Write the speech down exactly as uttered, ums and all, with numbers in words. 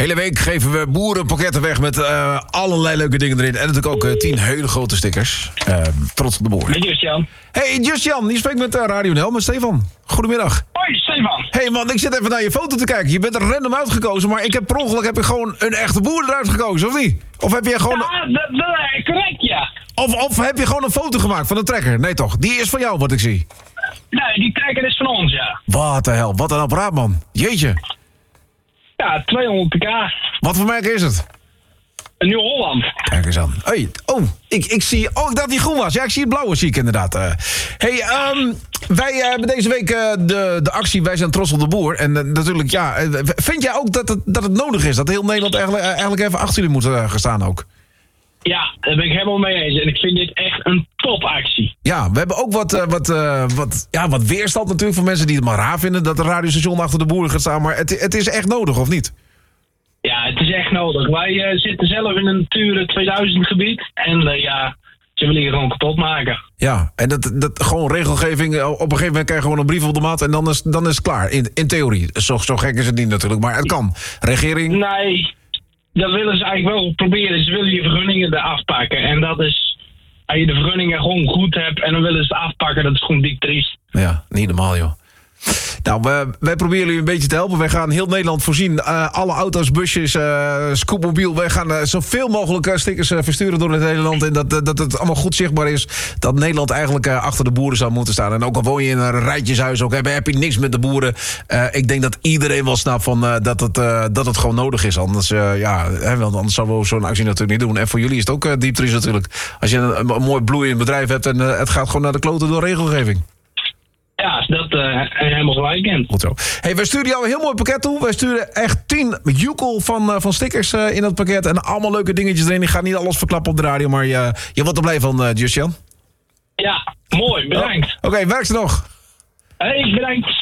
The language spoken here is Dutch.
Hele week geven we boerenpakketten weg met uh, allerlei leuke dingen erin. En natuurlijk ook uh, tien hele grote stickers. Uh, trots op de boer. Met Just-Jan. Hey, Just-Jan, je spreekt met uh, Radio N L, met Stefan. Goedemiddag. Hoi, Stefan. Hey man, ik zit even naar je foto te kijken. Je bent er random uitgekozen, maar ik heb per ongeluk heb ik gewoon een echte boer eruit gekozen, of niet? Of heb je gewoon... Ja, dat, dat is correct, ja. Of, of heb je gewoon een foto gemaakt van de trekker? Nee toch, die is van jou, wat ik zie. Nee, die trekker is van ons, ja. Wat de hel, wat een apparaat, man. Jeetje. Ja, tweehonderd pk. Wat voor merk is het? Een Nieuw Holland. Kijk eens aan. Hey, oh, ik, ik zie... Oh, ik dacht die groen was. Ja, ik zie het blauwe, zie ik inderdaad. Uh, hey, um, wij uh, hebben deze week uh, de, de actie Wij zijn trots op de boer. En uh, natuurlijk, ja... Uh, vind jij ook dat het, dat het nodig is? Dat heel Nederland eigenlijk, uh, eigenlijk even achter jullie moet uh, gaan staan ook? Ja, daar ben ik helemaal mee eens. En ik vind dit echt een topactie. Ja, we hebben ook wat, uh, wat, uh, wat, ja, wat weerstand natuurlijk van mensen die het maar raar vinden... dat een radiostation achter de boeren gaat staan. Maar het, het is echt nodig, of niet? Ja, het is echt nodig. Wij uh, zitten zelf in een Natura tweeduizend gebied. En uh, ja, ze willen hier gewoon kapot maken. Ja, en dat, dat gewoon regelgeving... op een gegeven moment krijg je gewoon een brief op de mat... en dan is, dan is het klaar, in, in theorie. Zo, zo gek is het niet natuurlijk, maar het kan. Regering... Nee, dat willen ze eigenlijk wel proberen. Ze willen je vergunningen eraf pakken. En dat is... Als je de vergunningen gewoon goed hebt en dan willen ze het afpakken... dat is gewoon dik triest. Ja, niet normaal, joh. Nou, wij, wij proberen jullie een beetje te helpen. Wij gaan heel Nederland voorzien. Uh, alle auto's, busjes, uh, scootmobiel. Wij gaan uh, zoveel mogelijk uh, stickers uh, versturen door het hele land. En dat, uh, dat het allemaal goed zichtbaar is. Dat Nederland eigenlijk uh, achter de boeren zou moeten staan. En ook al woon je in een rijtjeshuis, ook heb, heb je niks met de boeren. Uh, ik denk dat iedereen wel snapt van, uh, dat, het, uh, dat het gewoon nodig is. Anders, uh, ja, hè, want anders zouden we zo'n actie natuurlijk niet doen. En voor jullie is het ook uh, diep triest natuurlijk. Als je een, een, een mooi bloeiend bedrijf hebt en uh, het gaat gewoon naar de kloten door regelgeving. Ja, dat uh, helemaal gelijk in. Goed zo. Hey, wij sturen jou een heel mooi pakket toe. Wij sturen echt tien joekel van, uh, van stickers uh, in dat pakket. En allemaal leuke dingetjes erin. Ik ga niet alles verklappen op de radio, maar uh, je wordt er blij van, uh, Just-Jan. Ja, mooi. Bedankt. Oh, Oké, okay, werk ze nog. Hey, bedankt.